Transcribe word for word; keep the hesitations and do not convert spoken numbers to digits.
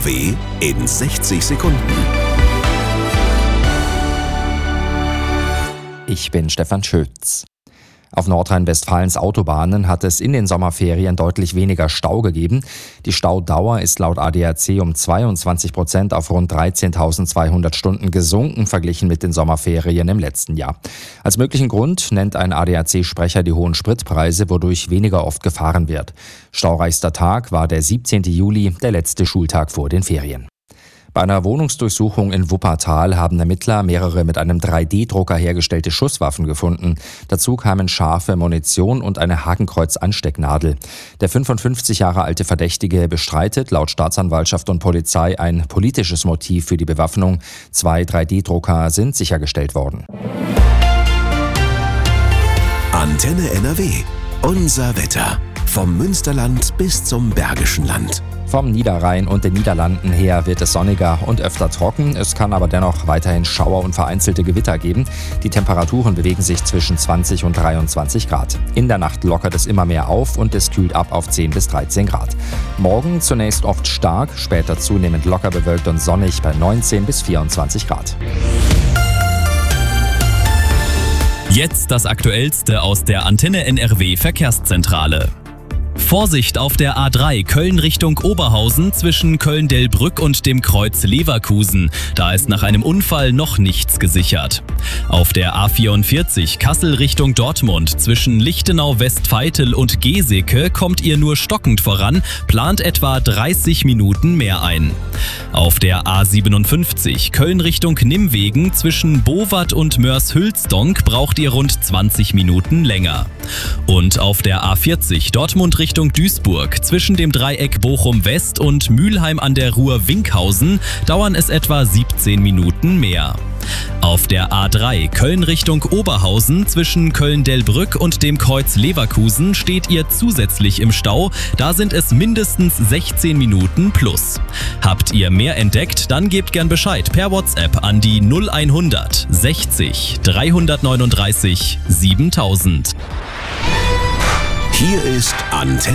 W in sechzig Sekunden. Ich bin Stefan Schütz. Auf Nordrhein-Westfalens Autobahnen hat es in den Sommerferien deutlich weniger Stau gegeben. Die Staudauer ist laut A D A C um zweiundzwanzig Prozent auf rund dreizehntausendzweihundert Stunden gesunken, verglichen mit den Sommerferien im letzten Jahr. Als möglichen Grund nennt ein A D A C-Sprecher die hohen Spritpreise, wodurch weniger oft gefahren wird. Staureichster Tag war der siebzehnten Juli, der letzte Schultag vor den Ferien. Bei einer Wohnungsdurchsuchung in Wuppertal haben Ermittler mehrere mit einem drei D Drucker hergestellte Schusswaffen gefunden. Dazu kamen scharfe Munition und eine Hakenkreuz-Anstecknadel. Der fünfundfünfzig Jahre alte Verdächtige bestreitet laut Staatsanwaltschaft und Polizei ein politisches Motiv für die Bewaffnung. Zwei drei D Drucker sind sichergestellt worden. Antenne N R W. Unser Wetter. Vom Münsterland bis zum Bergischen Land. Vom Niederrhein und den Niederlanden her wird es sonniger und öfter trocken. Es kann aber dennoch weiterhin Schauer und vereinzelte Gewitter geben. Die Temperaturen bewegen sich zwischen zwanzig und dreiundzwanzig Grad. In der Nacht lockert es immer mehr auf und es kühlt ab auf zehn bis dreizehn Grad. Morgen zunächst oft stark, später zunehmend locker bewölkt und sonnig bei neunzehn bis vierundzwanzig Grad. Jetzt das Aktuellste aus der Antenne N R W Verkehrszentrale. Vorsicht auf der A drei Köln Richtung Oberhausen zwischen Köln-Delbrück und dem Kreuz Leverkusen. Da ist nach einem Unfall noch nichts gesichert. Auf der A vierundvierzig Kassel Richtung Dortmund zwischen Lichtenau-Westveitel und Geseke kommt ihr nur stockend voran, plant etwa dreißig Minuten mehr ein. Auf der A siebenundfünfzig Köln Richtung Nimwegen zwischen Bowat und Mörs-Hülsdonk braucht ihr rund zwanzig Minuten länger. Und auf der A vierzig Dortmund Richtung Duisburg zwischen dem Dreieck Bochum-West und Mülheim an der Ruhr-Winkhausen dauern es etwa siebzehn Minuten mehr. Auf der A drei Köln Richtung Oberhausen zwischen Köln-Delbrück und dem Kreuz Leverkusen steht ihr zusätzlich im Stau. Da sind es mindestens sechzehn Minuten plus. Habt ihr mehr entdeckt, dann gebt gern Bescheid per WhatsApp an die null hundert sechzig dreihundertneununddreißig siebentausend. Hier ist Antenne